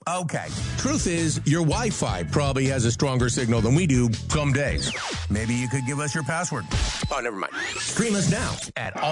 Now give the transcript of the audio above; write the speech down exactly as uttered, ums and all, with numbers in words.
Okay. Truth is, your Wi-Fi probably has a stronger signal than we do some days. Maybe you could give us your password. Oh, never mind. Stream us now at all.